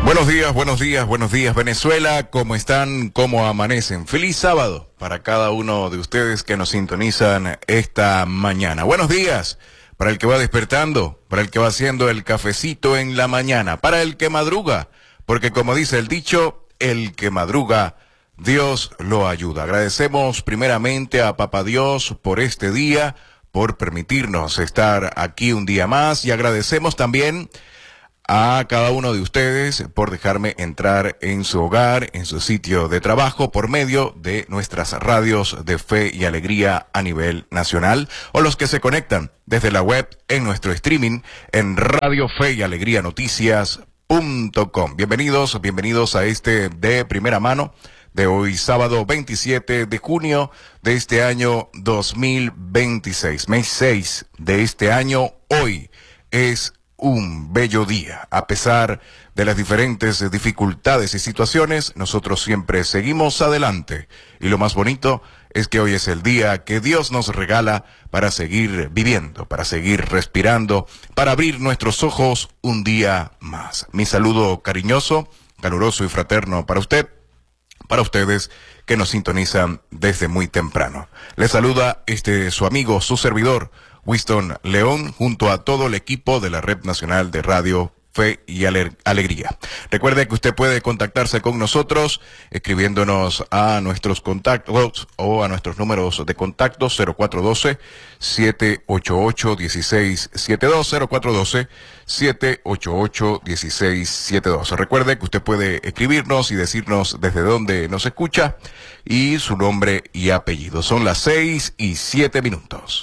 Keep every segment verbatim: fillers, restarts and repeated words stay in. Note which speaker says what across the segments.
Speaker 1: Buenos días, buenos días, buenos días Venezuela, ¿cómo están? ¿Cómo amanecen? Feliz sábado para cada uno de ustedes que nos sintonizan esta mañana. Buenos días para el que va despertando, para el que va haciendo el cafecito en la mañana, para el que madruga, porque como dice el dicho, el que madruga, Dios lo ayuda. Agradecemos primeramente a Papá Dios por este día, por permitirnos estar aquí un día más, y agradecemos también a cada uno de ustedes por dejarme entrar en su hogar, en su sitio de trabajo, por medio de nuestras radios de fe y alegría a nivel nacional, o los que se conectan desde la web en nuestro streaming en Radio Fe y Alegría Noticias punto com. Bienvenidos, bienvenidos a este de primera mano de hoy, sábado veintisiete de junio de este año dos mil veintiséis. Mes seis de este año, hoy es un bello día. A pesar de las diferentes dificultades y situaciones, nosotros siempre seguimos adelante. Y lo más bonito es que hoy es el día que Dios nos regala para seguir viviendo, para seguir respirando, para abrir nuestros ojos un día más. Mi saludo cariñoso, caluroso y fraterno para usted, para ustedes que nos sintonizan desde muy temprano. Les saluda este su amigo, su servidor, Winston León, junto a todo el equipo de la Red Nacional de Radio Fe y Alegría. Recuerde que usted puede contactarse con nosotros escribiéndonos a nuestros contactos o a nuestros números de contacto cero cuatro uno dos, siete ocho ocho, uno seis siete dos, cero cuatro uno dos, siete ocho ocho, uno seis siete dos. Recuerde que usted puede escribirnos y decirnos desde dónde nos escucha y su nombre y apellido. Son las seis y siete minutos.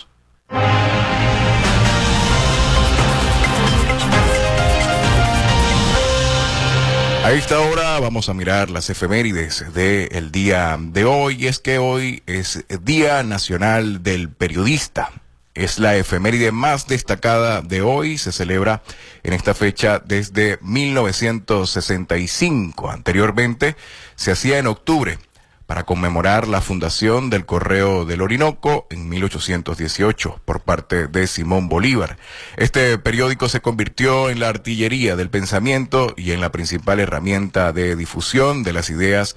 Speaker 1: A esta hora vamos a mirar las efemérides del día de hoy, y es que hoy es Día Nacional del Periodista. Es la efeméride más destacada de hoy, se celebra en esta fecha desde mil novecientos sesenta y cinco. Anteriormente se hacía en octubre, para conmemorar la fundación del Correo del Orinoco en mil ochocientos dieciocho por parte de Simón Bolívar. Este periódico se convirtió en la artillería del pensamiento y en la principal herramienta de difusión de las ideas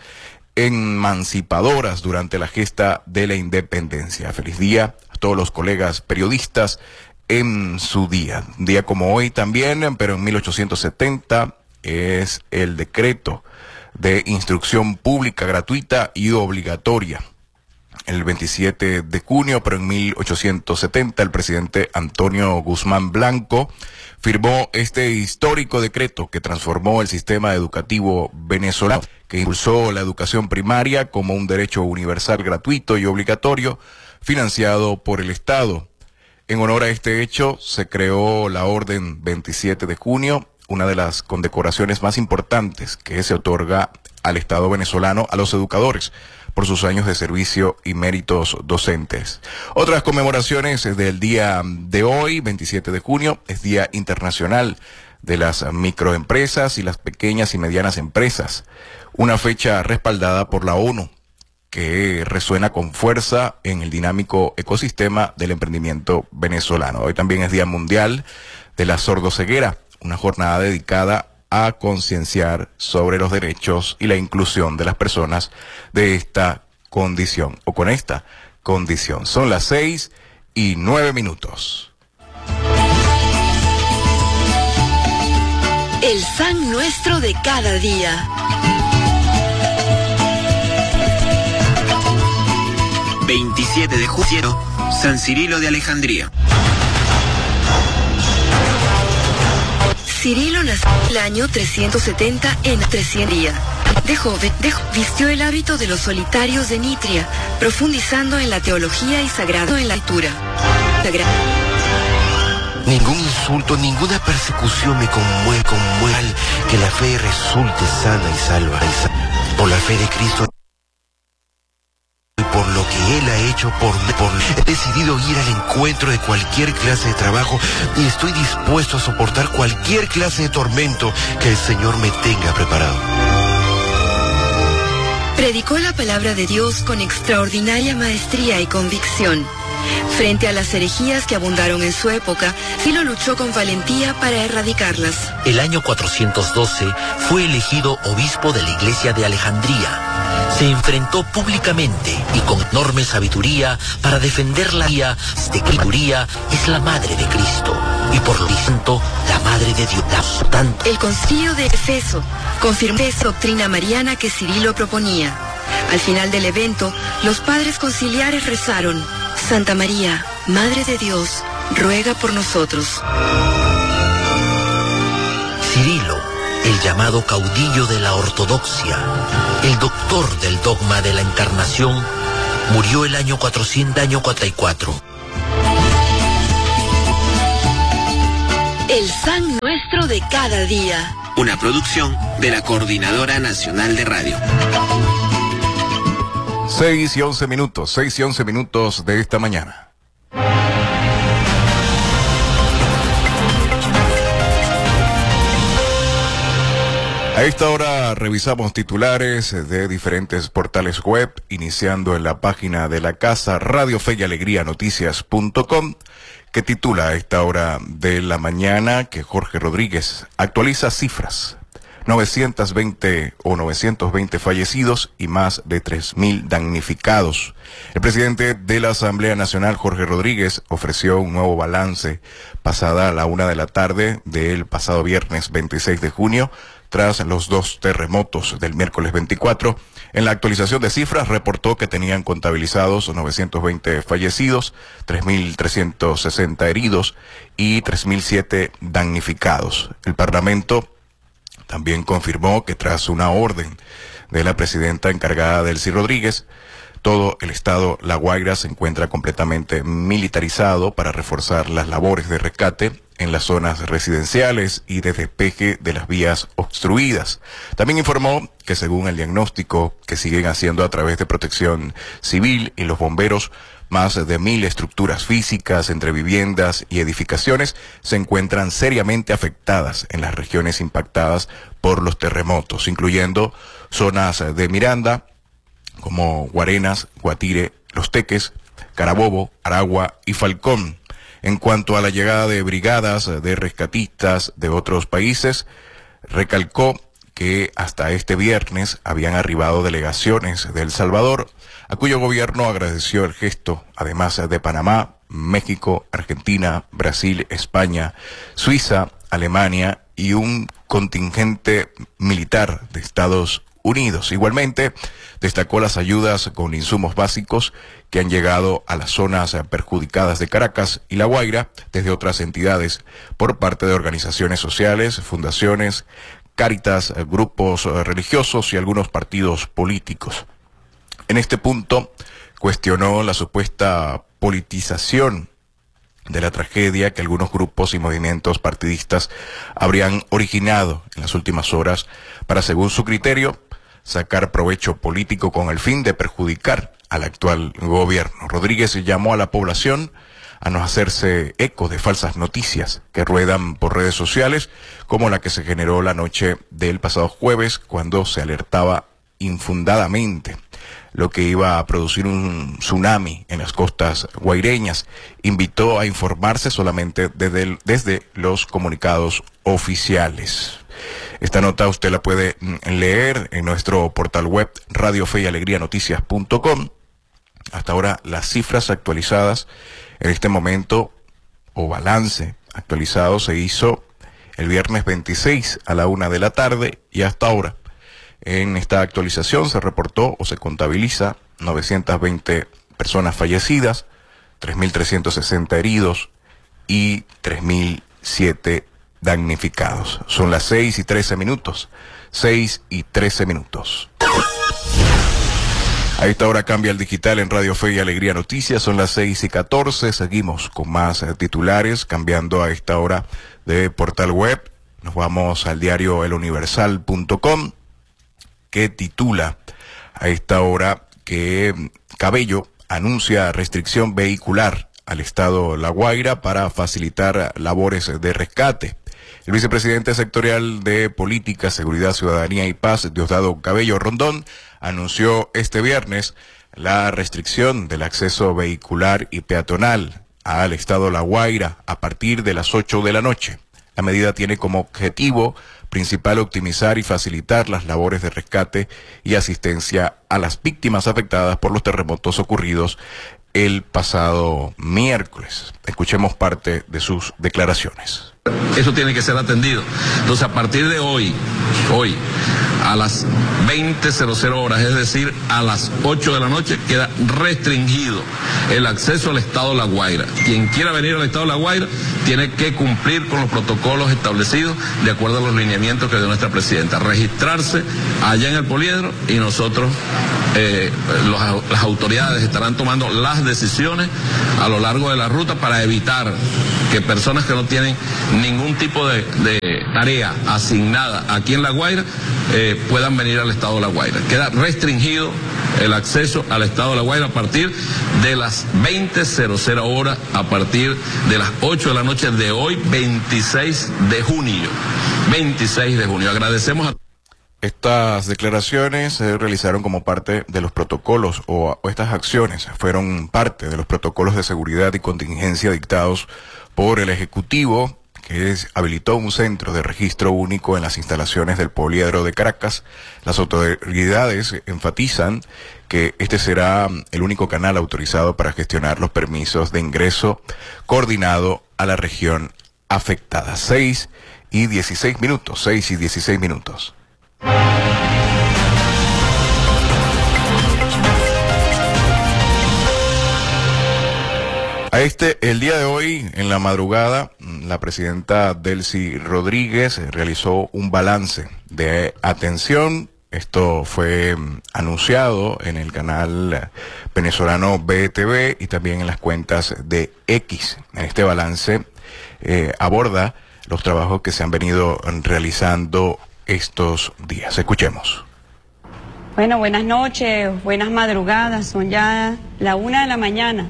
Speaker 1: emancipadoras durante la gesta de la independencia. Feliz día a todos los colegas periodistas en su día. Un día como hoy también, pero en mil ochocientos setenta, es el decreto de instrucción pública gratuita y obligatoria. El veintisiete de junio, pero en mil ochocientos setenta, el presidente Antonio Guzmán Blanco firmó este histórico decreto que transformó el sistema educativo venezolano, que impulsó la educación primaria como un derecho universal, gratuito y obligatorio, financiado por el Estado. En honor a este hecho, se creó la Orden veintisiete de junio, una de las condecoraciones más importantes que se otorga al Estado venezolano a los educadores por sus años de servicio y méritos docentes. Otras conmemoraciones del día de hoy, veintisiete de junio, es Día Internacional de las Microempresas y las Pequeñas y Medianas Empresas, una fecha respaldada por la ONU que resuena con fuerza en el dinámico ecosistema del emprendimiento venezolano. Hoy también es Día Mundial de la Sordoceguera, una jornada dedicada a concienciar sobre los derechos y la inclusión de las personas de esta condición, o con esta condición. Son las seis y nueve minutos.
Speaker 2: El San Nuestro de cada día.
Speaker 3: veintisiete de junio, San Cirilo de Alejandría.
Speaker 2: Cirilo nació el año trescientos setenta en Trescienría. De joven, de jo vistió el hábito de los solitarios de Nitria, profundizando en la teología y sagrado en la lectura. Sagra
Speaker 4: Ningún insulto, ninguna persecución me conmueve, conmueve, que la fe resulte sana y salva. Por la fe de Cristo, por lo que Él ha hecho por mí, por mí. He decidido ir al encuentro de cualquier clase de trabajo y estoy dispuesto a soportar cualquier clase de tormento que el Señor me tenga preparado.
Speaker 2: Predicó la palabra de Dios con extraordinaria maestría y convicción. Frente a las herejías que abundaron en su época, Cirilo luchó con valentía para erradicarlas.
Speaker 5: El año cuatrocientos doce fue elegido obispo de la iglesia de Alejandría. Se enfrentó públicamente y con enorme sabiduría para defender la guía de que María es la madre de Cristo y por lo tanto la madre de Dios. Tanto.
Speaker 2: El concilio de Efeso confirmó esa doctrina mariana que Cirilo proponía. Al final del evento, los padres conciliares rezaron: Santa María, Madre de Dios, ruega por nosotros.
Speaker 5: Cirilo, el llamado caudillo de la ortodoxia, el doctor del dogma de la encarnación, murió el año cuatrocientos cuarenta y cuatro.
Speaker 2: El San Nuestro de cada día.
Speaker 3: Una producción de la Coordinadora Nacional de Radio.
Speaker 1: seis y once minutos, seis y once minutos de esta mañana. A esta hora revisamos titulares de diferentes portales web, iniciando en la página de la casa Radio Fe y Alegría Noticias punto com, que titula a esta hora de la mañana que Jorge Rodríguez actualiza cifras. novecientos veinte o novecientos veinte fallecidos y más de tres mil damnificados. El presidente de la Asamblea Nacional, Jorge Rodríguez, ofreció un nuevo balance pasada a la una de la tarde del pasado viernes veintiséis de junio, tras los dos terremotos del miércoles veinticuatro. En la actualización de cifras reportó que tenían contabilizados novecientos veinte fallecidos, tres mil trescientos sesenta heridos y tres mil siete damnificados. El Parlamento también confirmó que tras una orden de la presidenta encargada Delcy Rodríguez, todo el estado La Guaira se encuentra completamente militarizado para reforzar las labores de rescate en las zonas residenciales y de despeje de las vías obstruidas. También informó que según el diagnóstico que siguen haciendo a través de Protección Civil y los bomberos, más de mil estructuras físicas entre viviendas y edificaciones se encuentran seriamente afectadas en las regiones impactadas por los terremotos, incluyendo zonas de Miranda, como Guarenas, Guatire, Los Teques, Carabobo, Aragua y Falcón. En cuanto a la llegada de brigadas de rescatistas de otros países, recalcó que hasta este viernes habían arribado delegaciones de El Salvador, a cuyo gobierno agradeció el gesto, además de Panamá, México, Argentina, Brasil, España, Suiza, Alemania y un contingente militar de Estados Unidos. Igualmente, destacó las ayudas con insumos básicos que han llegado a las zonas perjudicadas de Caracas y La Guaira desde otras entidades por parte de organizaciones sociales, fundaciones, Cáritas, grupos religiosos y algunos partidos políticos. En este punto, cuestionó la supuesta politización de la tragedia que algunos grupos y movimientos partidistas habrían originado en las últimas horas para, según su criterio, sacar provecho político con el fin de perjudicar al actual gobierno. Rodríguez llamó a la población a no hacerse eco de falsas noticias que ruedan por redes sociales, como la que se generó la noche del pasado jueves, cuando se alertaba infundadamente lo que iba a producir un tsunami en las costas guaireñas. Invitó a informarse solamente desde, el, desde los comunicados oficiales. Esta nota usted la puede leer en nuestro portal web Radio Fe y Alegría Noticias punto com. Hasta ahora las cifras actualizadas en este momento, o balance actualizado, se hizo el viernes veintiséis a la una de la tarde, y hasta ahora en esta actualización se reportó o se contabiliza novecientas veinte personas fallecidas, tres mil trescientos sesenta heridos y tres mil siete damnificados. Son las seis y trece minutos. seis y trece minutos. A esta hora cambia el digital en Radio Fe y Alegría Noticias. Son las seis y catorce. Seguimos con más eh, titulares, cambiando a esta hora de portal web. Nos vamos al diario el universal punto com, que titula a esta hora que Cabello anuncia restricción vehicular al estado La Guaira para facilitar labores de rescate. El vicepresidente sectorial de Política, Seguridad, Ciudadanía y Paz, Diosdado Cabello Rondón, anunció este viernes la restricción del acceso vehicular y peatonal al estado La Guaira a partir de las ocho de la noche. La medida tiene como objetivo principal optimizar y facilitar las labores de rescate y asistencia a las víctimas afectadas por los terremotos ocurridos el pasado miércoles. Escuchemos parte de sus declaraciones.
Speaker 6: Eso tiene que ser atendido. Entonces, a partir de hoy, hoy, a las veinte horas, es decir, a las ocho de la noche, queda restringido el acceso al estado La Guaira. Quien quiera venir al estado La Guaira tiene que cumplir con los protocolos establecidos de acuerdo a los lineamientos que dio nuestra presidenta. Registrarse allá en el poliedro y nosotros, eh, los, las autoridades estarán tomando las decisiones a lo largo de la ruta para evitar que personas que no tienen ningún tipo de, de tarea asignada aquí en La Guaira eh, puedan venir al estado de La Guaira. Queda restringido el acceso al estado de La Guaira a partir de las veinte horas, a partir de las ocho de la noche de hoy, veintiséis de junio. veintiséis de junio. Agradecemos a...
Speaker 1: Estas declaraciones se realizaron como parte de los protocolos o, o estas acciones fueron parte de los protocolos de seguridad y contingencia dictados por el Ejecutivo, que es, habilitó un centro de registro único en las instalaciones del Poliedro de Caracas. Las autoridades enfatizan que este será el único canal autorizado para gestionar los permisos de ingreso coordinado a la región afectada. Seis y dieciséis minutos, seis y dieciséis minutos. A este, el día de hoy, en la madrugada, la presidenta Delcy Rodríguez realizó un balance de atención. Esto fue anunciado en el canal venezolano B T V y también en las cuentas de X. En este balance eh, aborda los trabajos que se han venido realizando estos días. Escuchemos.
Speaker 7: Bueno, buenas noches, buenas madrugadas, son ya la una de la mañana.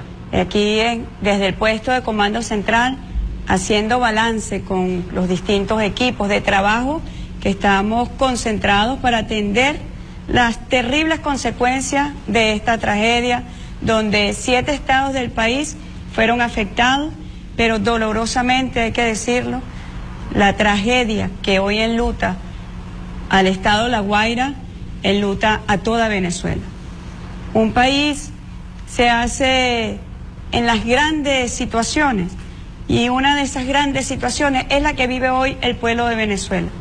Speaker 7: Aquí en, desde el puesto de comando central, haciendo balance con los distintos equipos de trabajo que estamos concentrados para atender las terribles consecuencias de esta tragedia, donde siete estados del país fueron afectados, pero dolorosamente hay que decirlo, la tragedia que hoy enluta al estado La Guaira, enluta a toda Venezuela. Un país se hace en las grandes situaciones, y una de esas grandes situaciones es la que vive hoy el pueblo de Venezuela.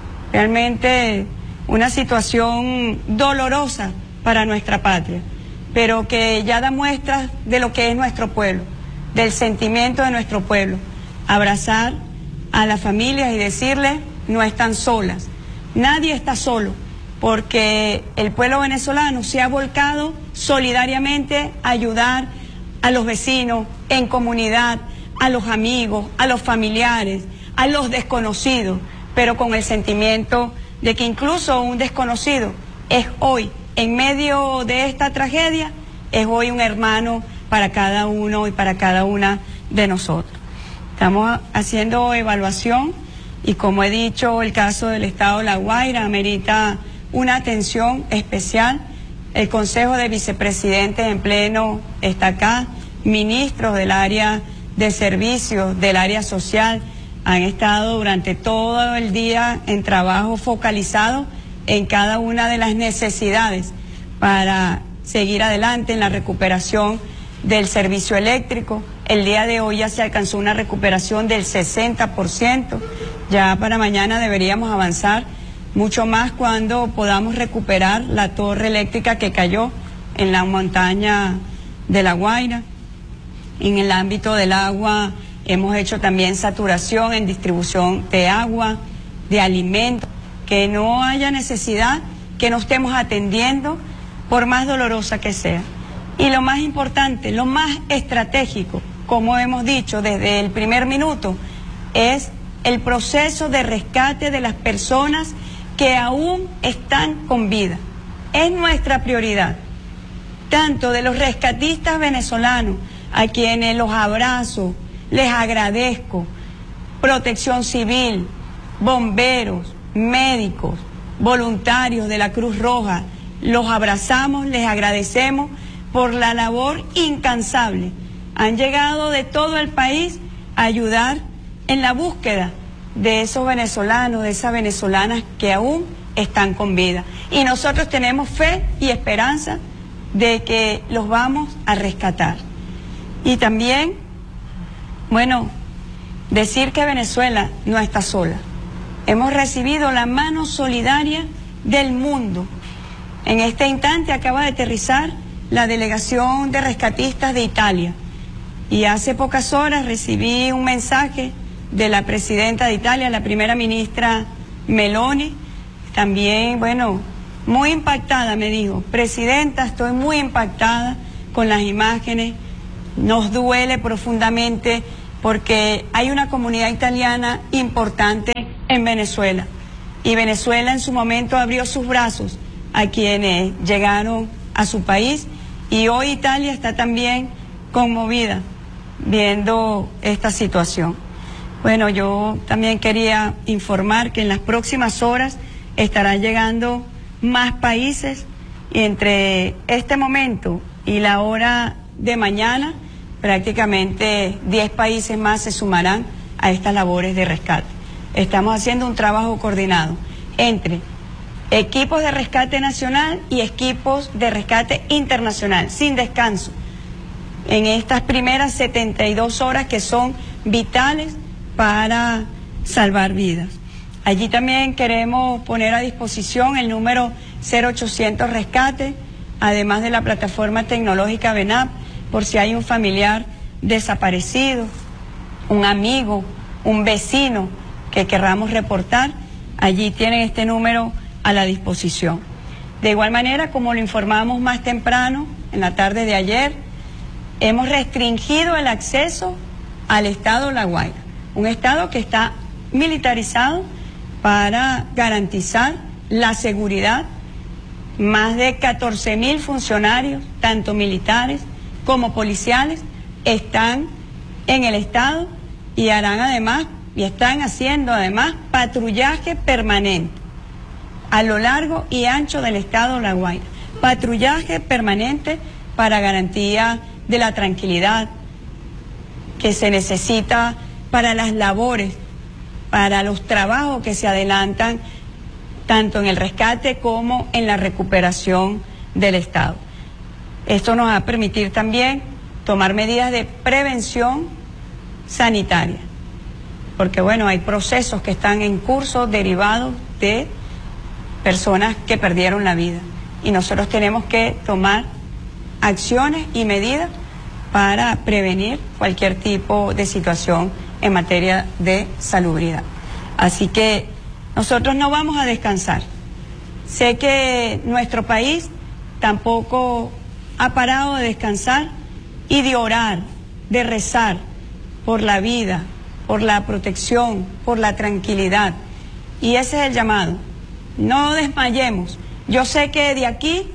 Speaker 7: Realmente una situación dolorosa para nuestra patria, pero que ya da muestras de lo que es nuestro pueblo, del sentimiento de nuestro pueblo. Abrazar a las familias y decirles, no están solas, nadie está solo, porque el pueblo venezolano se ha volcado solidariamente a ayudar a los vecinos, en comunidad, a los amigos, a los familiares, a los desconocidos, pero con el sentimiento de que incluso un desconocido es hoy, en medio de esta tragedia, es hoy un hermano para cada uno y para cada una de nosotros. Estamos haciendo evaluación y, como he dicho, el caso del estado de La Guaira amerita una atención especial. El Consejo de Vicepresidentes en pleno está acá, ministros del área de servicios, del área social, han estado durante todo el día en trabajo focalizado en cada una de las necesidades para seguir adelante en la recuperación del servicio eléctrico. El día de hoy ya se alcanzó una recuperación del sesenta por ciento, ya para mañana deberíamos avanzar mucho más cuando podamos recuperar la torre eléctrica que cayó en la montaña de La Guaira. En el ámbito del agua hemos hecho también saturación en distribución de agua, de alimentos, que no haya necesidad que no estemos atendiendo por más dolorosa que sea. Y lo más importante, lo más estratégico, como hemos dicho desde el primer minuto, es el proceso de rescate de las personas que aún están con vida. Es nuestra prioridad, tanto de los rescatistas venezolanos, a quienes los abrazo, les agradezco, Protección Civil, bomberos, médicos, voluntarios de la Cruz Roja, los abrazamos, les agradecemos por la labor incansable. Han llegado de todo el país a ayudar en la búsqueda de esos venezolanos, de esas venezolanas que aún están con vida. Y nosotros tenemos fe y esperanza de que los vamos a rescatar. Y también, bueno, decir que Venezuela no está sola. Hemos recibido la mano solidaria del mundo. En este instante acaba de aterrizar la delegación de rescatistas de Italia. Y hace pocas horas recibí un mensaje de la presidenta de Italia, la primera ministra Meloni. También, bueno, muy impactada, me dijo: presidenta, estoy muy impactada con las imágenes. Nos duele profundamente porque hay una comunidad italiana importante en Venezuela. Y Venezuela en su momento abrió sus brazos a quienes llegaron a su país. Y hoy Italia está también conmovida viendo esta situación. Bueno, yo también quería informar que en las próximas horas estarán llegando más países, y entre este momento y la hora de mañana prácticamente diez países más se sumarán a estas labores de rescate. Estamos haciendo un trabajo coordinado entre equipos de rescate nacional y equipos de rescate internacional, sin descanso, en estas primeras setenta y dos horas que son vitales para salvar vidas. Allí también queremos poner a disposición el número cero ochocientos Rescate, además de la plataforma tecnológica VENAP, por si hay un familiar desaparecido, un amigo, un vecino que querramos reportar. Allí tienen este número a la disposición. De igual manera, como lo informamos más temprano, en la tarde de ayer, hemos restringido el acceso al estado La Guaira, un estado que está militarizado para garantizar la seguridad. Más de catorce mil funcionarios, tanto militares como policiales, están en el estado y harán además, y están haciendo además, patrullaje permanente a lo largo y ancho del estado La Guaira. Patrullaje permanente para garantía de la tranquilidad que se necesita para las labores, para los trabajos que se adelantan tanto en el rescate como en la recuperación del estado. Esto nos va a permitir también tomar medidas de prevención sanitaria, porque bueno, hay procesos que están en curso derivados de personas que perdieron la vida, y nosotros tenemos que tomar acciones y medidas para prevenir cualquier tipo de situación en materia de salubridad. Así que nosotros no vamos a descansar. Sé que nuestro país tampoco ha parado de descansar y de orar, de rezar por la vida, por la protección, por la tranquilidad. Y ese es el llamado. No desmayemos. Yo sé que de aquí,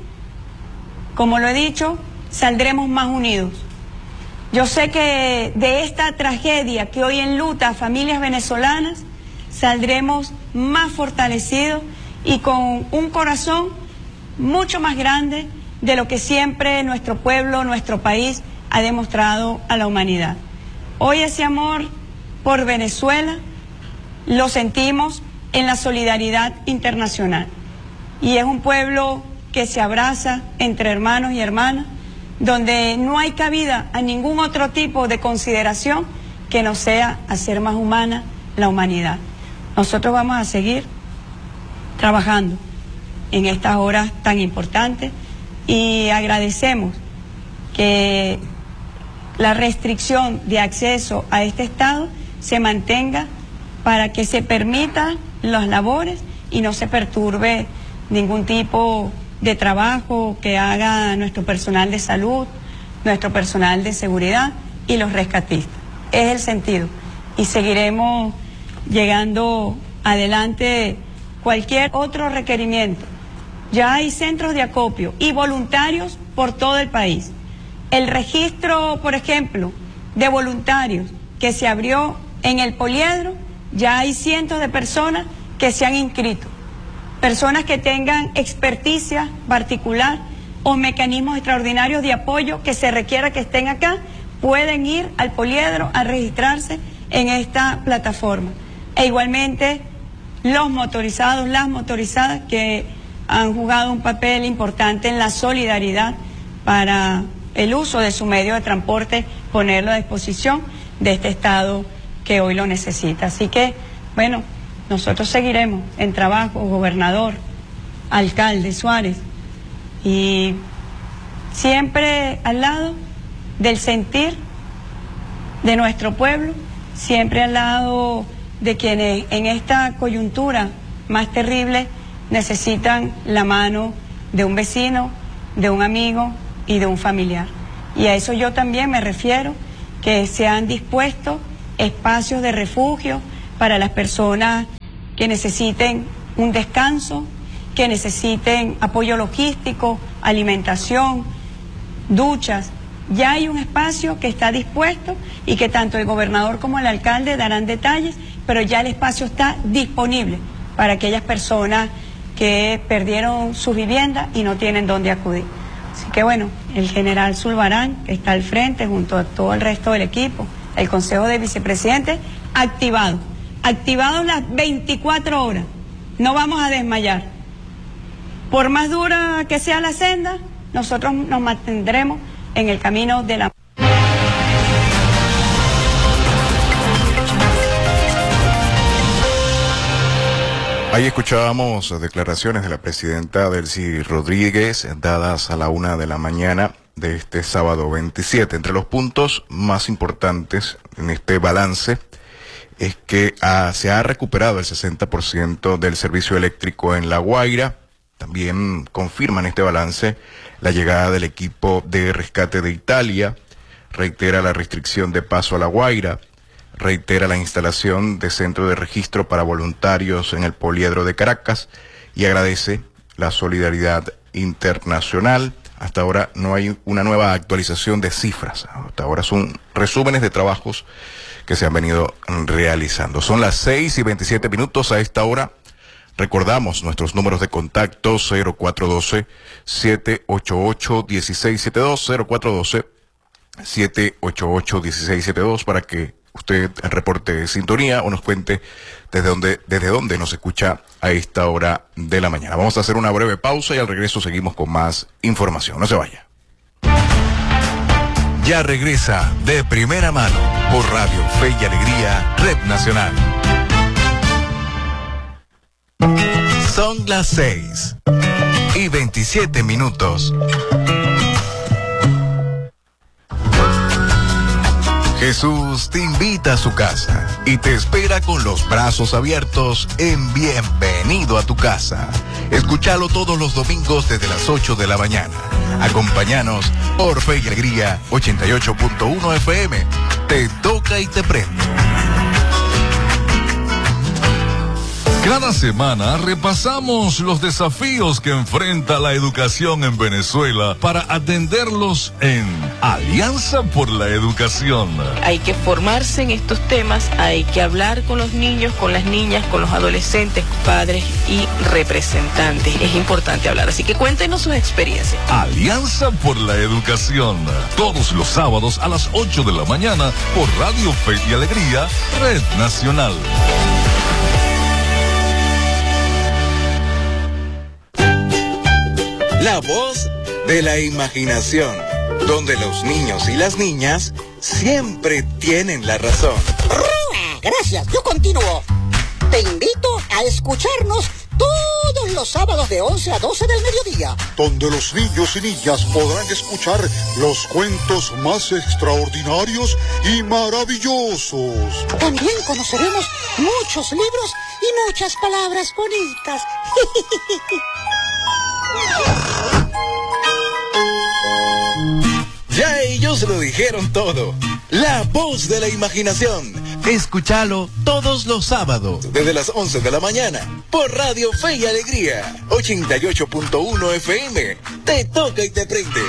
Speaker 7: como lo he dicho, saldremos más unidos. Yo sé que de esta tragedia que hoy enluta a familias venezolanas, saldremos más fortalecidos y con un corazón mucho más grande de lo que siempre nuestro pueblo, nuestro país ha demostrado a la humanidad. Hoy ese amor por Venezuela lo sentimos en la solidaridad internacional, y es un pueblo que se abraza entre hermanos y hermanas, donde no hay cabida a ningún otro tipo de consideración que no sea hacer más humana la humanidad. Nosotros vamos a seguir trabajando en estas horas tan importantes y agradecemos que la restricción de acceso a este estado se mantenga para que se permitan las labores y no se perturbe ningún tipo de trabajo que haga nuestro personal de salud, nuestro personal de seguridad y los rescatistas. Es el sentido, y seguiremos llegando adelante cualquier otro requerimiento. Ya hay centros de acopio y voluntarios por todo el país. El registro, por ejemplo, de voluntarios que se abrió en el Poliedro, ya hay cientos de personas que se han inscrito. personas que tengan experticia particular o mecanismos extraordinarios de apoyo que se requiera que estén acá, pueden ir al poliedro a registrarse en esta plataforma. E igualmente los motorizados, las motorizadas que han jugado un papel importante en la solidaridad para el uso de su medio de transporte, ponerlo a disposición de este Estado que hoy lo necesita. Así que, bueno, nosotros seguiremos en trabajo, gobernador, alcalde Suárez, y siempre al lado del sentir de nuestro pueblo, siempre al lado de quienes en esta coyuntura más terrible necesitan la mano de un vecino, de un amigo y de un familiar. Y a eso yo también me refiero, que se han dispuesto espacios de refugio para las personas que necesiten un descanso, que necesiten apoyo logístico, alimentación, duchas. Ya hay un espacio que está dispuesto y que tanto el gobernador como el alcalde darán detalles, pero ya el espacio está disponible para aquellas personas que perdieron su vivienda y no tienen dónde acudir. Así que bueno, el general Zulbarán, que está al frente junto a todo el resto del equipo, el Consejo de Vicepresidentes, activado, activado las veinticuatro horas, no vamos a desmayar. Por más dura que sea la senda, nosotros nos mantendremos en el camino de la...
Speaker 1: Ahí escuchábamos declaraciones de la presidenta Delcy Rodríguez dadas a la una de la mañana de este sábado veintisiete. Entre los puntos más importantes en este balance es que ah, se ha recuperado el sesenta por ciento del servicio eléctrico en La Guaira. También confirman este balance la llegada del equipo de rescate de Italia, reitera la restricción de paso a La Guaira, reitera la instalación de centro de registro para voluntarios en el poliedro de Caracas y agradece la solidaridad internacional. Hasta ahora no hay una nueva actualización de cifras, hasta ahora son resúmenes de trabajos que se han venido realizando. Son las seis y veintisiete minutos a esta hora. Recordamos nuestros números de contacto: cero cuatro uno dos, siete ocho ocho, uno seis siete dos, cero cuatro uno dos, siete ocho ocho, uno seis siete dos, para que usted reporte sintonía o nos cuente desde dónde, desde dónde nos escucha a esta hora de la mañana. Vamos a hacer una breve pausa y al regreso seguimos con más información. No se vaya.
Speaker 8: Ya regresa De Primera Mano por Radio Fe y Alegría, Red Nacional. Son las seis y veintisiete minutos. Jesús te invita a su casa y te espera con los brazos abiertos en Bienvenido a tu Casa. Escúchalo todos los domingos desde las ocho de la mañana. Acompáñanos por Fe y Alegría ochenta y ocho punto uno F M. Te toca y te prende.
Speaker 9: Cada semana repasamos los desafíos que enfrenta la educación en Venezuela para atenderlos en Alianza por la Educación.
Speaker 10: Hay que formarse en estos temas, hay que hablar con los niños, con las niñas, con los adolescentes, padres y representantes. Es importante hablar, así que cuéntenos sus experiencias.
Speaker 9: Alianza por la Educación, todos los sábados a las ocho de la mañana por Radio Fe y Alegría, Red Nacional.
Speaker 8: La voz de la imaginación, donde los niños y las niñas siempre tienen la razón.
Speaker 11: Gracias, yo continúo. Te invito a escucharnos todos los sábados de once a doce del mediodía,
Speaker 12: donde los niños y niñas podrán escuchar los cuentos más extraordinarios y maravillosos.
Speaker 11: También conoceremos muchos libros y muchas palabras bonitas.
Speaker 8: Ya ellos lo dijeron todo. La voz de la imaginación. Escúchalo todos los sábados desde las once de la mañana por Radio Fe y Alegría ochenta y ocho punto uno F M. Te toca y te prende.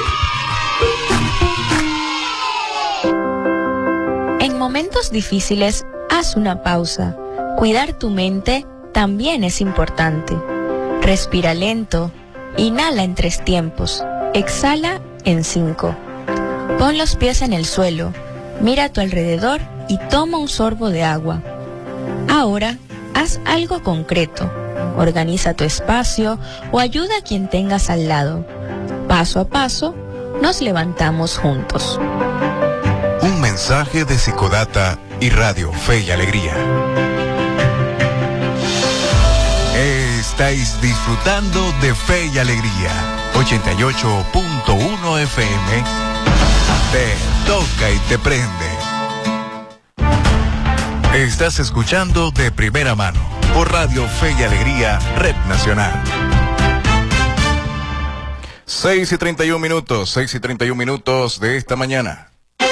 Speaker 13: En momentos difíciles, haz una pausa. Cuidar tu mente también es importante. Respira lento. Inhala en tres tiempos. Exhala en cinco. Pon los pies en el suelo. Mira a tu alrededor y toma un sorbo de agua. Ahora, haz algo concreto. Organiza tu espacio o ayuda a quien tengas al lado. Paso a paso, nos levantamos juntos.
Speaker 8: Un mensaje de Psicodata y Radio Fe y Alegría. Estáis disfrutando de Fe y Alegría. ochenta y ocho punto uno F M. Te toca y te prende. Estás escuchando de primera mano por Radio Fe y Alegría, Red Nacional.
Speaker 1: seis y treinta y un minutos, seis y treinta y un minutos de esta mañana.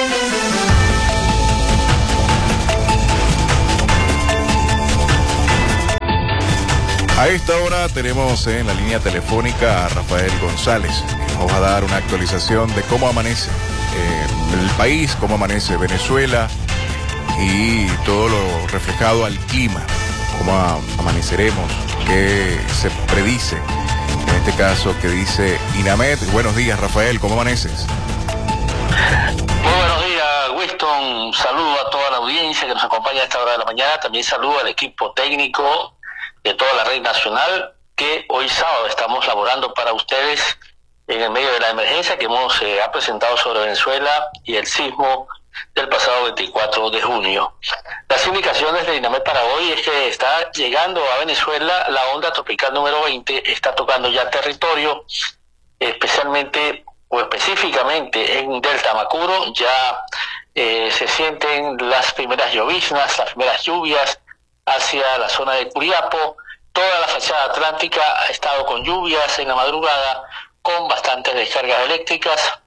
Speaker 1: A esta hora tenemos en la línea telefónica a Rafael González, que nos va a dar una actualización de cómo amanece eh, el país, cómo amanece Venezuela y todo lo reflejado al clima, cómo amaneceremos, qué se predice, en este caso que dice INAMED. Buenos días, Rafael, ¿cómo amaneces?
Speaker 14: Muy buenos días, Winston. Saludo a toda la audiencia que nos acompaña a esta hora de la mañana. También saludo al equipo técnico de toda la red nacional, que hoy sábado estamos laborando para ustedes en el medio de la emergencia que hemos eh, ha presentado sobre Venezuela y el sismo del pasado veinticuatro de junio. Las indicaciones de INAMED para hoy es que está llegando a Venezuela la onda tropical número veinte, está tocando ya territorio, especialmente o específicamente en Delta Amacuro. Ya eh, se sienten las primeras lloviznas, las primeras lluvias hacia la zona de Curiapo. Toda la fachada atlántica ha estado con lluvias en la madrugada, con bastantes descargas eléctricas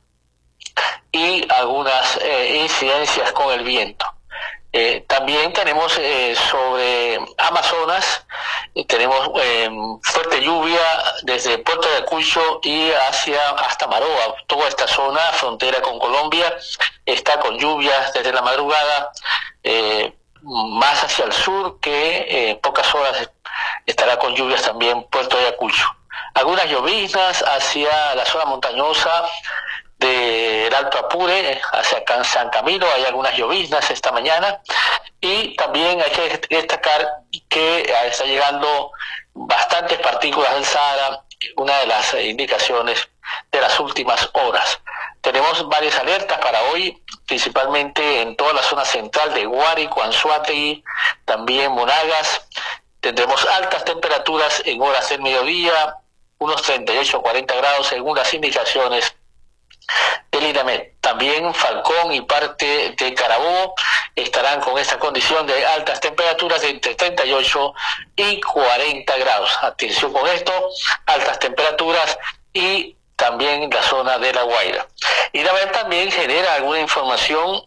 Speaker 14: y algunas eh, incidencias con el viento. Eh, también tenemos eh, sobre Amazonas, eh, tenemos eh, fuerte lluvia desde Puerto de Ayacucho y hacia hasta Maroa. Toda esta zona, frontera con Colombia, está con lluvias desde la madrugada, eh, más hacia el sur, que en eh, pocas horas estará con lluvias también Puerto de Ayacucho. Algunas lloviznas hacia la zona montañosa del Alto Apure, hacia San Camilo, hay algunas lloviznas esta mañana, y también hay que destacar que está llegando bastantes partículas del Sahara, una de las indicaciones de las últimas horas. Tenemos varias alertas para hoy, principalmente en toda la zona central de Guárico, Anzoátegui, también Monagas. Tendremos altas temperaturas en horas del mediodía, unos treinta y ocho a cuarenta grados según las indicaciones del INAMED. También Falcón y parte de Carabobo estarán con esta condición de altas temperaturas de entre treinta y ocho y cuarenta grados. Atención con esto, altas temperaturas, y también la zona de La Guaira. INAMED también genera alguna información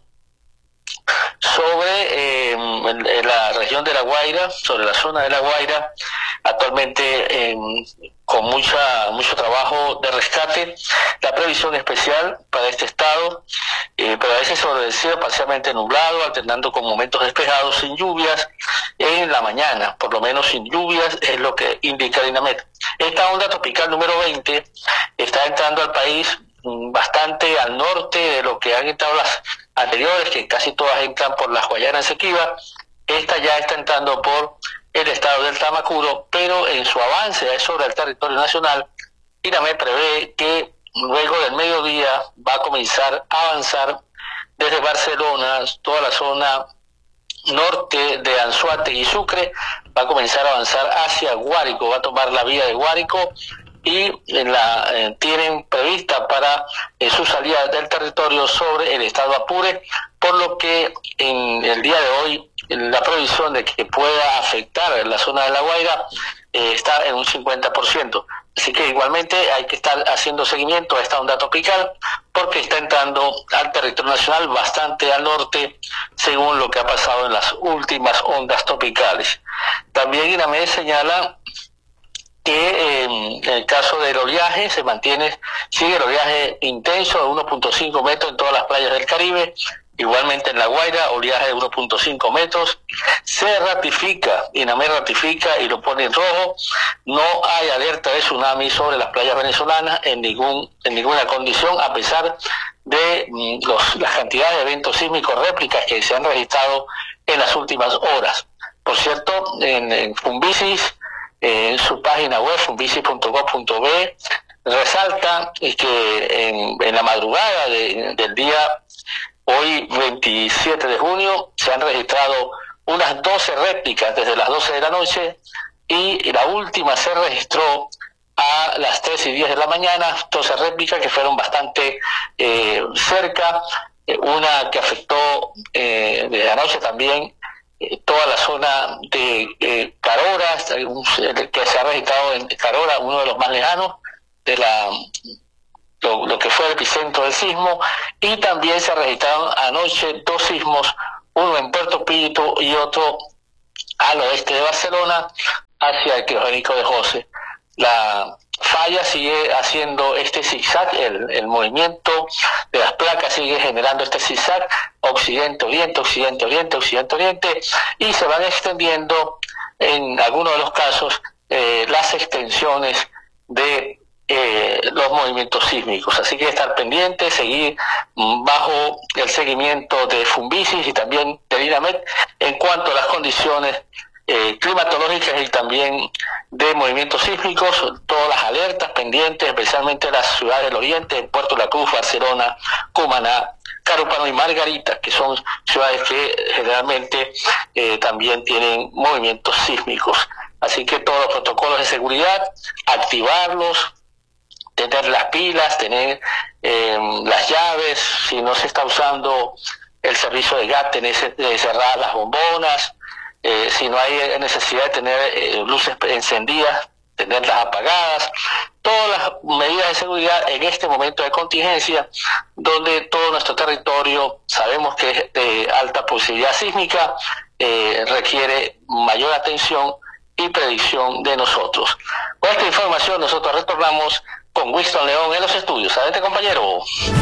Speaker 14: sobre eh, la región de La Guaira, sobre la zona de La Guaira, actualmente eh, con mucha mucho trabajo de rescate. La previsión especial para este estado, eh, pero a veces sobre el cielo parcialmente nublado, alternando con momentos despejados, sin lluvias en la mañana, por lo menos sin lluvias, es lo que indica el INAMED. Esta onda tropical número veinte está entrando al país bastante al norte de lo que han entrado las anteriores, que casi todas entran por las Guayanas Esequiba. Esta ya está entrando por el estado del Tamacuro, pero en su avance sobre el territorio nacional, INAMED prevé que luego del mediodía va a comenzar a avanzar desde Barcelona, toda la zona norte de Anzoátegui y Sucre, va a comenzar a avanzar hacia Guárico, va a tomar la vía de Guárico, y en la eh, tienen prevista para eh, su salida del territorio sobre el estado Apure, por lo que en el día de hoy la previsión de que pueda afectar la zona de La Guaira eh, está en un cincuenta por ciento. Así que igualmente hay que estar haciendo seguimiento a esta onda tropical, porque está entrando al territorio nacional bastante al norte, según lo que ha pasado en las últimas ondas tropicales. También INAMED señala que eh, en el caso del oleaje se mantiene, sigue el oleaje intenso de uno punto cinco metros en todas las playas del Caribe, Igualmente en La Guaira, oleaje de uno punto cinco metros. Se ratifica, INAMED ratifica y lo pone en rojo. No hay alerta de tsunami sobre las playas venezolanas en ningún en ninguna condición, a pesar de mm, los, las cantidades de eventos sísmicos réplicas que se han registrado en las últimas horas. Por cierto, en, en Fumbisis, eh, en su página web, fumbisis punto gov punto be, resalta que en, en la madrugada de, del día hoy, veintisiete de junio, se han registrado unas doce réplicas desde las doce de la noche, y la última se registró a las tres y diez de la mañana, doce réplicas que fueron bastante eh, cerca, eh, una que afectó eh, de anoche también eh, toda la zona de eh, Carora, que se ha registrado en Carora, uno de los más lejanos de la... Lo, lo que fue el epicentro del sismo, y también se registraron anoche dos sismos, uno en Puerto Píritu y otro al oeste de Barcelona, hacia el criogénico de José. La falla sigue haciendo este zigzag, el, el movimiento de las placas sigue generando este zigzag, occidente-oriente, occidente-oriente, occidente-oriente, y se van extendiendo en algunos de los casos eh, las extensiones de Eh, los movimientos sísmicos. Así que estar pendiente, seguir bajo el seguimiento de Fumbisis y también de INAMED en cuanto a las condiciones eh, climatológicas y también de movimientos sísmicos, todas las alertas pendientes, especialmente las ciudades del oriente, Puerto La Cruz, Barcelona, Cumaná, Carúpano y Margarita, que son ciudades que generalmente eh, también tienen movimientos sísmicos. Así que todos los protocolos de seguridad, activarlos, tener las pilas, tener eh, las llaves, si no se está usando el servicio de gas, tener de cerrar las bombonas, eh, si no hay necesidad de tener eh, luces encendidas, tenerlas apagadas, todas las medidas de seguridad en este momento de contingencia, donde todo nuestro territorio sabemos que es de alta posibilidad sísmica, eh, requiere mayor atención y predicción de nosotros. Con esta información nosotros retornamos con Winston León en los estudios. Adelante, compañero.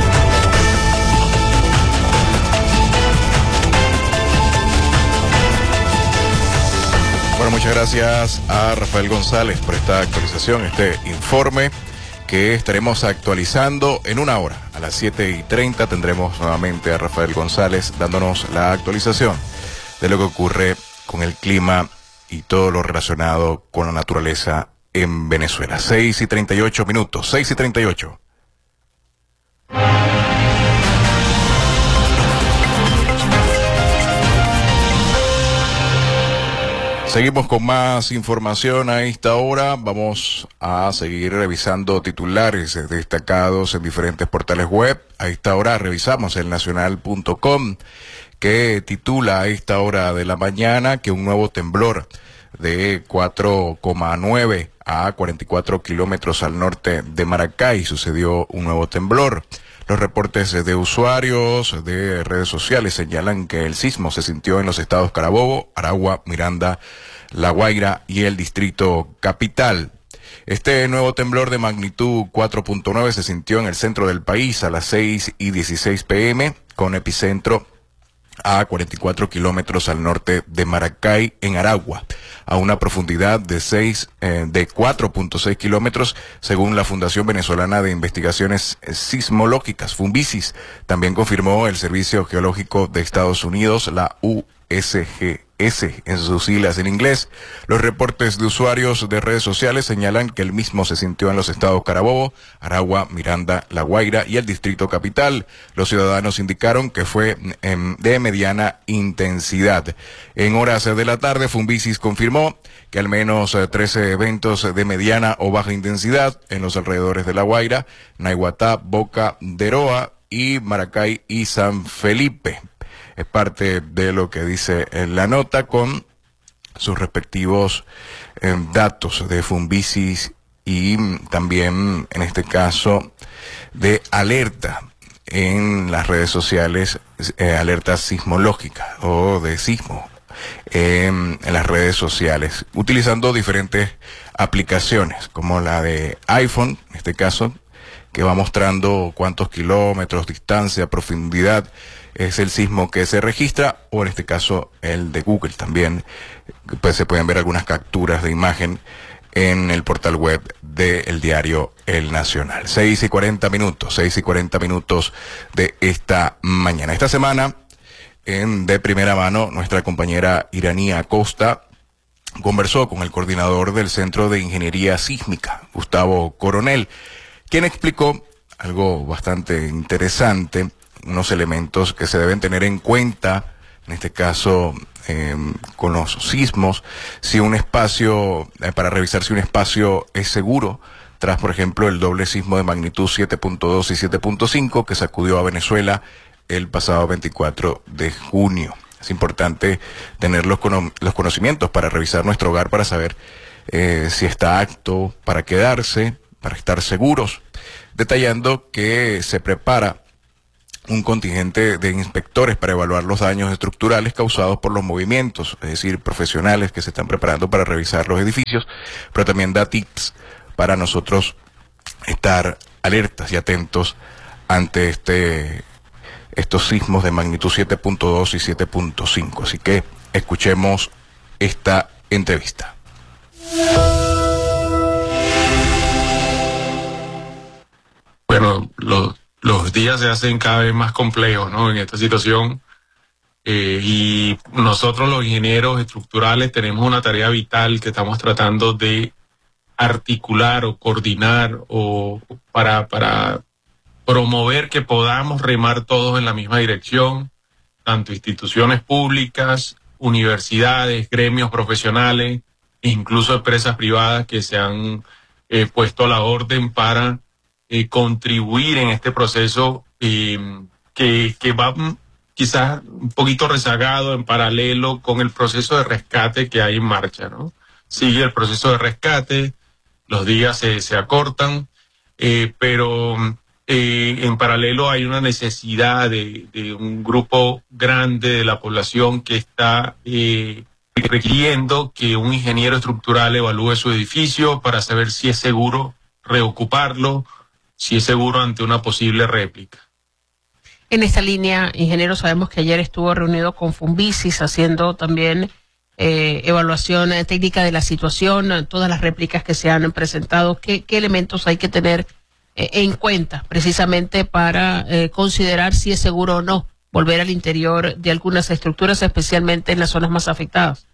Speaker 1: Bueno, muchas gracias a Rafael González por esta actualización, este informe que estaremos actualizando en una hora. A las siete y treinta tendremos nuevamente a Rafael González dándonos la actualización de lo que ocurre con el clima y todo lo relacionado con la naturaleza en Venezuela. seis y treinta y ocho minutos, seis y treinta y ocho. Seguimos con más información a esta hora. Vamos a seguir revisando titulares destacados en diferentes portales web. A esta hora revisamos el nacional punto com, que titula a esta hora de la mañana que un nuevo temblor de cuatro coma nueve a cuarenta y cuatro kilómetros al norte de Maracay sucedió un nuevo temblor. Los reportes de usuarios de redes sociales señalan que el sismo se sintió en los estados Carabobo, Aragua, Miranda, La Guaira y el Distrito Capital. Este nuevo temblor de magnitud cuatro punto nueve se sintió en el centro del país a las seis y dieciséis pm, con epicentro a cuarenta y cuatro kilómetros al norte de Maracay, en Aragua, a una profundidad de seis, eh, de cuatro punto seis kilómetros, según la Fundación Venezolana de Investigaciones Sismológicas, Fumbisis. También confirmó el Servicio Geológico de Estados Unidos, la U S G S en sus siglas en inglés. Los reportes de usuarios de redes sociales señalan que el mismo se sintió en los estados Carabobo, Aragua, Miranda, La Guaira y el Distrito Capital. Los ciudadanos indicaron que fue eh, de mediana intensidad. En horas de la tarde, Fumbisis confirmó que al menos eh, trece eventos de mediana o baja intensidad en los alrededores de La Guaira, Naiguatá, Boca de Roa y Maracay y San Felipe. Es parte de lo que dice en la nota con sus respectivos eh, datos de Fumbisis y también, en este caso, de alerta en las redes sociales, eh, alerta sismológica o de sismo eh, en las redes sociales, utilizando diferentes aplicaciones como la de iPhone, en este caso, que va mostrando cuántos kilómetros, distancia, profundidad es el sismo que se registra, o en este caso el de Google también. Pues se pueden ver algunas capturas de imagen en el portal web del diario El Nacional. seis y cuarenta minutos, seis y cuarenta minutos de esta mañana. Esta semana, en de primera mano, nuestra compañera Iranía Acosta conversó con el coordinador del Centro de Ingeniería Sísmica, Gustavo Coronel, quien explicó algo bastante interesante, unos elementos que se deben tener en cuenta, en este caso, Eh, con los sismos, si un espacio, eh, para revisar si un espacio es seguro, tras por ejemplo el doble sismo de magnitud siete punto dos y siete punto cinco que sacudió a Venezuela el pasado veinticuatro de junio. Es importante tener los, cono los conocimientos para revisar nuestro hogar, para saber eh, si está apto para quedarse, para estar seguros, detallando que se prepara un contingente de inspectores para evaluar los daños estructurales causados por los movimientos, es decir, profesionales que se están preparando para revisar los edificios, pero también da tips para nosotros estar alertas y atentos ante este estos sismos de magnitud siete punto dos y siete punto cinco. Así que escuchemos esta entrevista.
Speaker 15: Bueno, los Los días se hacen cada vez más complejos, ¿no? En esta situación. Eh, y nosotros los ingenieros estructurales tenemos una tarea vital que estamos tratando de articular o coordinar o para, para promover que podamos remar todos en la misma dirección, tanto instituciones públicas, universidades, gremios profesionales, e incluso empresas privadas que se han eh, puesto a la orden para Eh, contribuir en este proceso eh, que, que va quizás un poquito rezagado en paralelo con el proceso de rescate que hay en marcha, ¿no? Sigue el proceso de rescate, los días se, se acortan, eh, pero eh, en paralelo hay una necesidad de, de un grupo grande de la población que está eh, requiriendo que un ingeniero estructural evalúe su edificio para saber si es seguro reocuparlo, si es seguro ante una posible réplica.
Speaker 16: En esta línea, ingeniero, sabemos que ayer estuvo reunido con Fumbisis haciendo también eh, evaluación eh, técnica de la situación, todas las réplicas que se han presentado. ¿Qué, qué elementos hay que tener eh, en cuenta precisamente para eh, considerar si es seguro o no volver al interior de algunas estructuras, especialmente en las zonas más afectadas?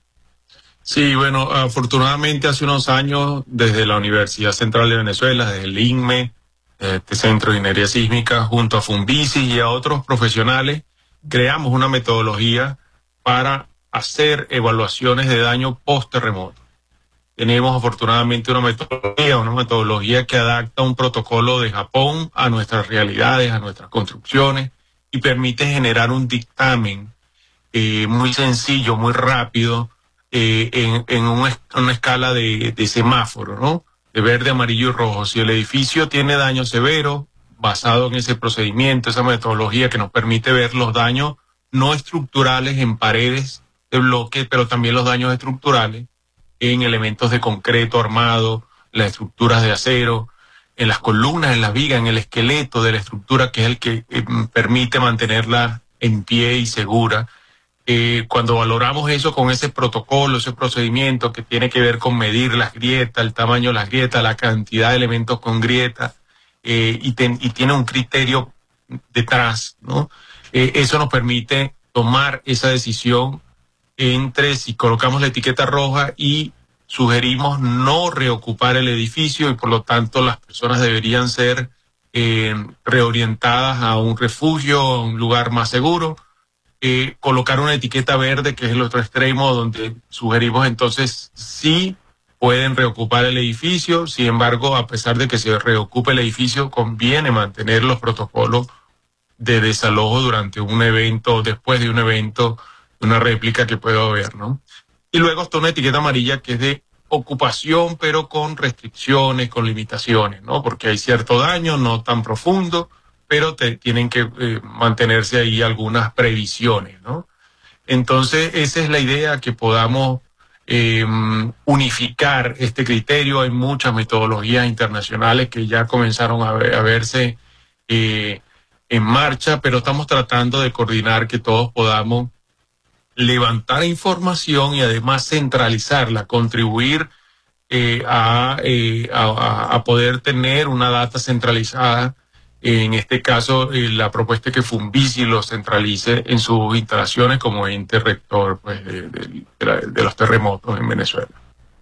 Speaker 15: Sí, bueno, afortunadamente hace unos años desde la Universidad Central de Venezuela, desde el I N M E, este Centro de Ingeniería Sísmica, junto a Fumbisis y a otros profesionales, creamos una metodología para hacer evaluaciones de daño post-terremoto. Tenemos afortunadamente una metodología, una metodología que adapta un protocolo de Japón a nuestras realidades, a nuestras construcciones, y permite generar un dictamen eh, muy sencillo, muy rápido, eh, en, en un, una escala de, de semáforo, ¿no? De verde, amarillo y rojo. Si el edificio tiene daño severo, basado en ese procedimiento, esa metodología que nos permite ver los daños no estructurales en paredes de bloque, pero también los daños estructurales en elementos de concreto armado, las estructuras de acero, en las columnas, en las vigas, en el esqueleto de la estructura, que es el que eh, permite mantenerla en pie y segura. Eh, cuando valoramos eso con ese protocolo, ese procedimiento que tiene que ver con medir las grietas, el tamaño de las grietas, la cantidad de elementos con grietas, eh, y, ten, y tiene un criterio detrás, ¿no? Eh, eso nos permite tomar esa decisión entre si colocamos la etiqueta roja y sugerimos no reocupar el edificio, y por lo tanto las personas deberían ser eh, reorientadas a un refugio, a un lugar más seguro. Eh, colocar una etiqueta verde, que es el otro extremo, donde sugerimos entonces sí pueden reocupar el edificio. Sin embargo, a pesar de que se reocupe el edificio, conviene mantener los protocolos de desalojo durante un evento, después de un evento, una réplica que pueda haber, ¿no? Y luego está una etiqueta amarilla que es de ocupación, pero con restricciones, con limitaciones, ¿no? Porque hay cierto daño, no tan profundo, pero te, tienen que eh, mantenerse ahí algunas previsiones, ¿no? Entonces, esa es la idea, que podamos eh, unificar este criterio. Hay muchas metodologías internacionales que ya comenzaron a, ver, a verse eh, en marcha, pero estamos tratando de coordinar que todos podamos levantar información y además centralizarla, contribuir eh, a, eh, a, a poder tener una data centralizada. En este caso, eh, la propuesta es que Funvisi lo centralice en sus instalaciones como ente rector pues, de, de, de, la, de los terremotos en Venezuela.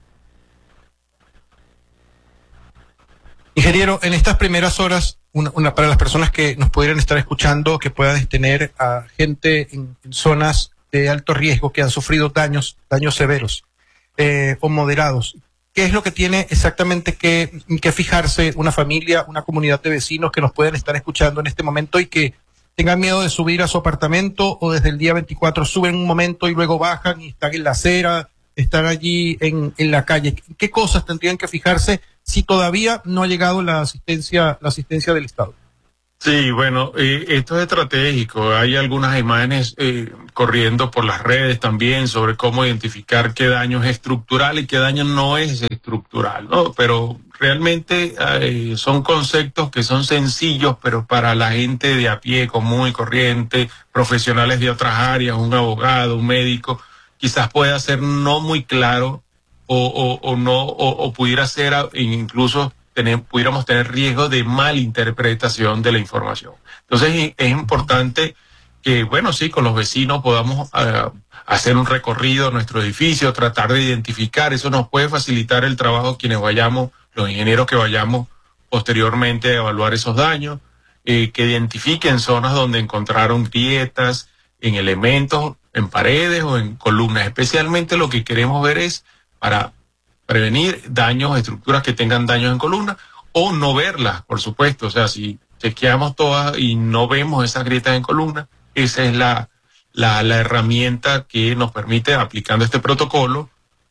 Speaker 17: Ingeniero, en estas primeras horas, una, una, para las personas que nos pudieran estar escuchando, que puedan tener a gente en, en zonas de alto riesgo que han sufrido daños, daños severos eh, o moderados, ¿qué es lo que tiene exactamente que, que fijarse una familia, una comunidad de vecinos que nos pueden estar escuchando en este momento y que tengan miedo de subir a su apartamento o desde el día veinticuatro suben un momento y luego bajan y están en la acera, están allí en, en la calle? ¿Qué cosas tendrían que fijarse si todavía no ha llegado la asistencia, la asistencia del Estado?
Speaker 15: Sí, bueno, eh, esto es estratégico. Hay algunas imágenes eh, corriendo por las redes también sobre cómo identificar qué daño es estructural y qué daño no es estructural, ¿no? Pero realmente eh, son conceptos que son sencillos, pero para la gente de a pie, común y corriente, profesionales de otras áreas, un abogado, un médico, quizás pueda ser no muy claro o, o, o no, o, o pudiera ser incluso tener, pudiéramos tener riesgo de malinterpretación de la información. Entonces es importante que, bueno, sí, con los vecinos podamos uh, hacer un recorrido a nuestro edificio, tratar de identificar, eso nos puede facilitar el trabajo quienes vayamos, los ingenieros que vayamos posteriormente a evaluar esos daños, eh, que identifiquen zonas donde encontraron grietas en elementos, en paredes o en columnas. Especialmente lo que queremos ver es para prevenir daños, estructuras que tengan daños en columna, o no verlas, por supuesto. O sea, si chequeamos todas y no vemos esas grietas en columna, esa es la, la, la herramienta que nos permite, aplicando este protocolo,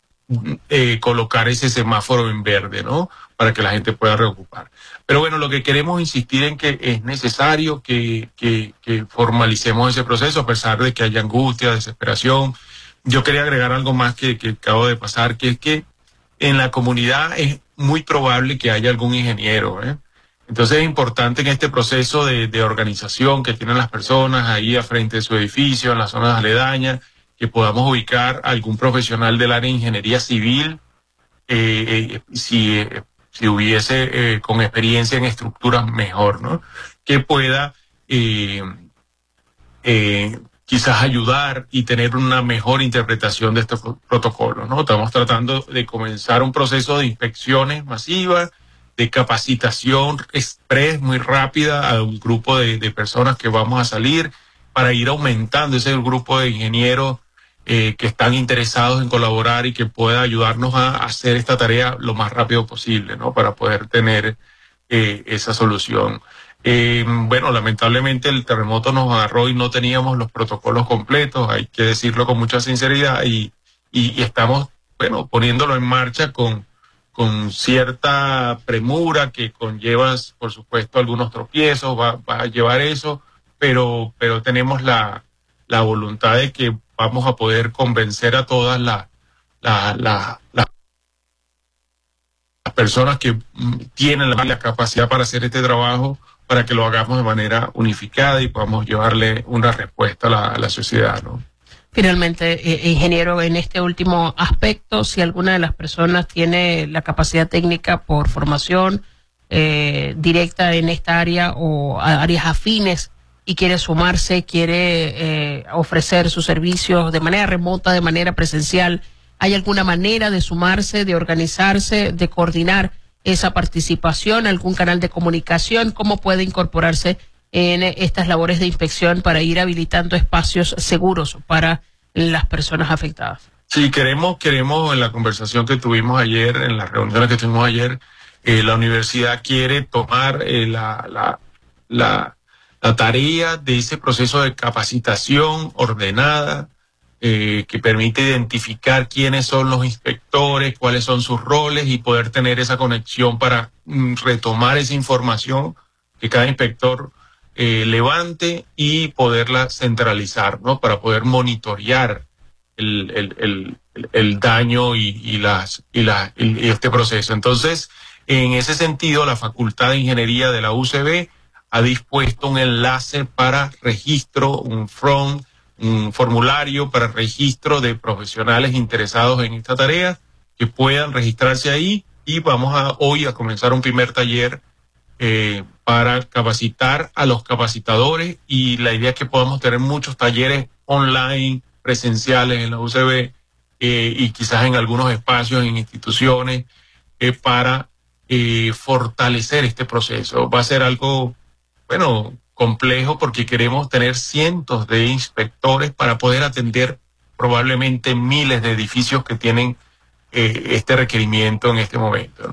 Speaker 15: eh, colocar ese semáforo en verde, ¿no? Para que la gente pueda reocupar. Pero bueno, lo que queremos insistir en que es necesario que, que, que formalicemos ese proceso, a pesar de que haya angustia, desesperación. Yo quería agregar algo más que, que acabo de pasar, que es que en la comunidad es muy probable que haya algún ingeniero, ¿eh? Entonces es importante en este proceso de, de organización que tienen las personas ahí a frente de su edificio, en las zonas aledañas, que podamos ubicar a algún profesional del área de ingeniería civil, eh, eh, si, eh, si hubiese eh, con experiencia en estructuras mejor, ¿no? Que pueda eh, eh, quizás ayudar y tener una mejor interpretación de estos protocolos, ¿no? Estamos tratando de comenzar un proceso de inspecciones masivas, de capacitación express muy rápida a un grupo de, de personas que vamos a salir para ir aumentando ese grupo de ingenieros eh, que están interesados en colaborar y que pueda ayudarnos a hacer esta tarea lo más rápido posible, ¿no? Para poder tener eh, esa solución. Eh, bueno, lamentablemente el terremoto nos agarró y no teníamos los protocolos completos, hay que decirlo con mucha sinceridad, y, y, y estamos, bueno, poniéndolo en marcha con, con cierta premura que conlleva, por supuesto, algunos tropiezos, va, va a llevar eso, pero, pero tenemos la, la voluntad de que vamos a poder convencer a todas las la, la, la, las personas que tienen la, la capacidad para hacer este trabajo, para que lo hagamos de manera unificada y podamos llevarle una respuesta a la, a la sociedad, ¿no?
Speaker 16: Finalmente, eh, ingeniero, en este último aspecto, si alguna de las personas tiene la capacidad técnica por formación eh, directa en esta área o a áreas afines y quiere sumarse, quiere eh, ofrecer sus servicios de manera remota, de manera presencial, ¿hay alguna manera de sumarse, de organizarse, de coordinar esa participación, algún canal de comunicación? ¿Cómo puede incorporarse en estas labores de inspección para ir habilitando espacios seguros para las personas afectadas?
Speaker 15: Sí, queremos, queremos en la conversación que tuvimos ayer, en las reuniones que tuvimos ayer, eh, la universidad quiere tomar eh, la, la, la, la tarea de ese proceso de capacitación ordenada, Eh, que permite identificar quiénes son los inspectores, cuáles son sus roles y poder tener esa conexión para mm, retomar esa información que cada inspector eh, levante y poderla centralizar, ¿no? Para poder monitorear el, el, el, el daño y, y, las, y, la, y este proceso. Entonces, en ese sentido, la Facultad de Ingeniería de la U C B ha dispuesto un enlace para registro, un front, un formulario para registro de profesionales interesados en esta tarea que puedan registrarse ahí, y vamos a hoy a comenzar un primer taller eh, para capacitar a los capacitadores, y la idea es que podamos tener muchos talleres online, presenciales en la U C B eh, y quizás en algunos espacios, en instituciones, eh, para eh, fortalecer este proceso. Va a ser algo, bueno, complejo, porque queremos tener cientos de inspectores para poder atender probablemente miles de edificios que tienen eh, este requerimiento en este momento.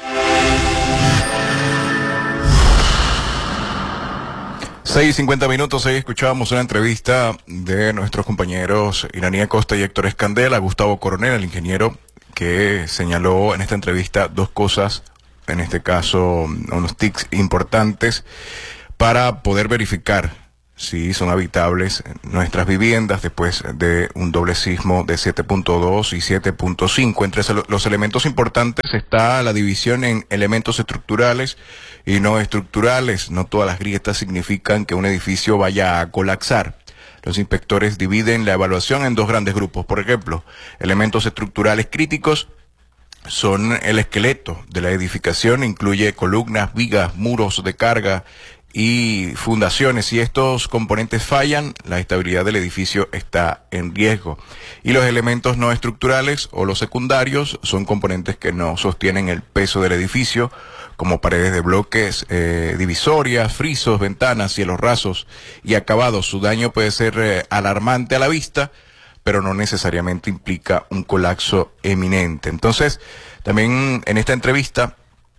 Speaker 1: seis y cincuenta minutos, ahí escuchábamos una entrevista de nuestros compañeros Iranía Costa y Héctor Escandel a Gustavo Coronel, el ingeniero, que señaló en esta entrevista dos cosas, en este caso unos tics importantes para poder verificar si son habitables nuestras viviendas después de un doble sismo de siete punto dos y siete punto cinco. Entre los elementos importantes está la división en elementos estructurales y no estructurales. No todas las grietas significan que un edificio vaya a colapsar. Los inspectores dividen la evaluación en dos grandes grupos. Por ejemplo, elementos estructurales críticos son el esqueleto de la edificación, incluye columnas, vigas, muros de carga y fundaciones. Si estos componentes fallan, la estabilidad del edificio está en riesgo. Y los elementos no estructurales o los secundarios son componentes que no sostienen el peso del edificio, como paredes de bloques, eh, divisorias, frisos, ventanas, cielos rasos y acabados. Su daño puede ser eh, alarmante a la vista, pero no necesariamente implica un colapso eminente. Entonces, también en esta entrevista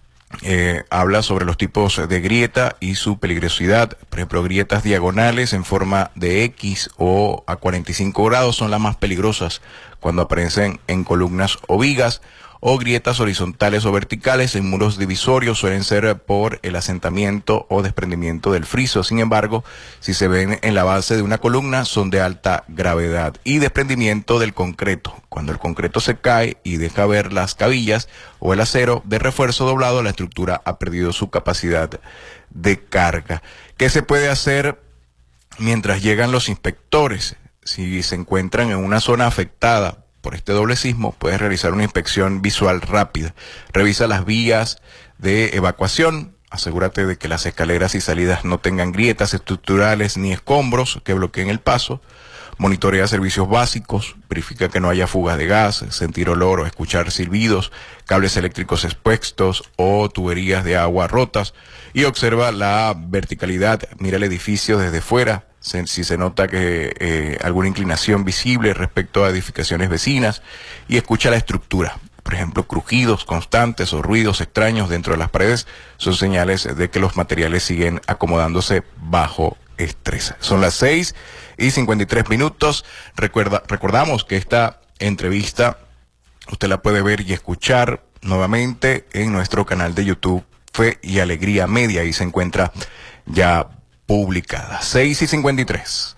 Speaker 1: Eh, habla sobre los tipos de grieta y su peligrosidad. Por ejemplo, grietas diagonales en forma de X o a cuarenta y cinco grados son las más peligrosas cuando aparecen en columnas o vigas, o grietas horizontales o verticales en muros divisorios suelen ser por el asentamiento o desprendimiento del friso. Sin embargo, si se ven en la base de una columna, son de alta gravedad. Y desprendimiento del concreto. Cuando el concreto se cae y deja ver las cabillas o el acero de refuerzo doblado, la estructura ha perdido su capacidad de carga. ¿Qué se puede hacer mientras llegan los inspectores? Si se encuentran en una zona afectada por este doble sismo, puedes realizar una inspección visual rápida. Revisa las vías de evacuación, asegúrate de que las escaleras y salidas no tengan grietas estructurales ni escombros que bloqueen el paso. Monitorea servicios básicos, verifica que no haya fugas de gas, sentir olor o escuchar silbidos, cables eléctricos expuestos o tuberías de agua rotas, y observa la verticalidad, mira el edificio desde fuera, si se nota que eh, alguna inclinación visible respecto a edificaciones vecinas, y escucha la estructura. Por ejemplo, crujidos constantes o ruidos extraños dentro de las paredes son señales de que los materiales siguen acomodándose bajo estrés. Son las seis y cincuenta y tres minutos. Recuerda, recordamos que esta entrevista usted la puede ver y escuchar nuevamente en nuestro canal de YouTube Fe y Alegría Media, y se encuentra ya publicada. seis y cincuenta y tres.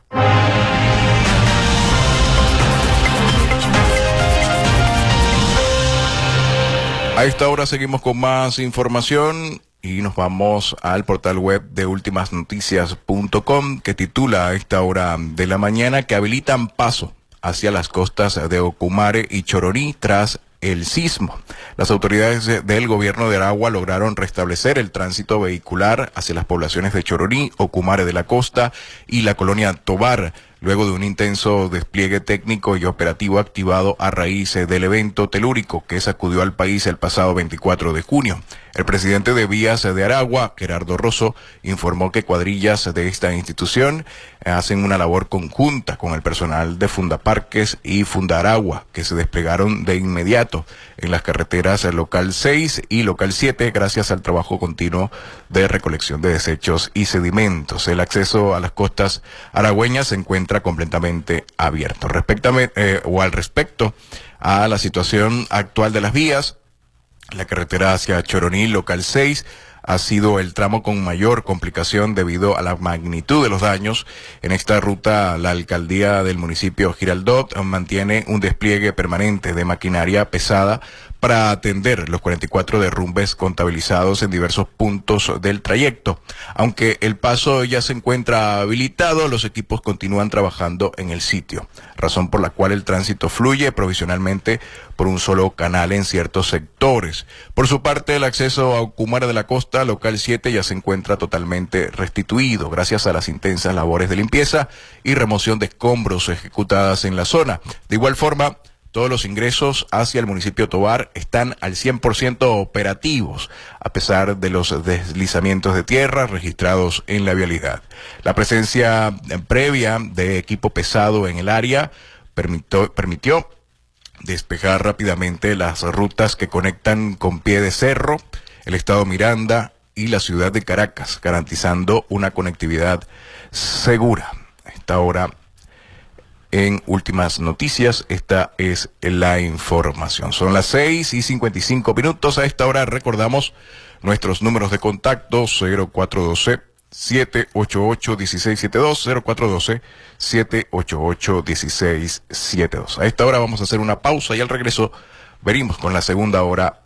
Speaker 1: A esta hora seguimos con más información y nos vamos al portal web de últimas noticias punto com, que titula a esta hora de la mañana que habilitan paso hacia las costas de Ocumare y Choroní tras el sismo. Las autoridades del gobierno de Aragua lograron restablecer el tránsito vehicular hacia las poblaciones de Choroní, Ocumare de la Costa y la colonia Tobar, luego de un intenso despliegue técnico y operativo activado a raíz del evento telúrico que sacudió al país el pasado veinticuatro de junio. El presidente de Vías de Aragua, Gerardo Rosso, informó que cuadrillas de esta institución hacen una labor conjunta con el personal de Fundaparques y Fundaragua, que se desplegaron de inmediato en las carreteras local seis y local siete gracias al trabajo continuo de recolección de desechos y sedimentos. El acceso a las costas aragüeñas se encuentra completamente abierto. Respecto a, eh, o al respecto a la situación actual de las vías, la carretera hacia Choroní, local seis, ha sido el tramo con mayor complicación debido a la magnitud de los daños. En esta ruta, la alcaldía del municipio Giraldot mantiene un despliegue permanente de maquinaria pesada para atender los cuarenta y cuatro derrumbes contabilizados en diversos puntos del trayecto. Aunque el paso ya se encuentra habilitado, los equipos continúan trabajando en el sitio, razón por la cual el tránsito fluye provisionalmente por un solo canal en ciertos sectores. Por su parte, el acceso a Cumara de la Costa, local siete, ya se encuentra totalmente restituido gracias a las intensas labores de limpieza y remoción de escombros ejecutadas en la zona. De igual forma, todos los ingresos hacia el municipio Tovar están al cien por ciento operativos, a pesar de los deslizamientos de tierra registrados en la vialidad. La presencia previa de equipo pesado en el área permitió, permitió despejar rápidamente las rutas que conectan con Pie de Cerro, el estado Miranda y la ciudad de Caracas, garantizando una conectividad segura. A esta hora, en últimas noticias, esta es la información. Son las seis y cincuenta y cinco minutos. A esta hora recordamos nuestros números de contacto: cero cuatro uno dos, siete ocho ocho, uno seis siete dos, cero cuatro uno dos, siete ocho ocho, uno seis siete dos. A esta hora vamos a hacer una pausa y al regreso venimos con la segunda hora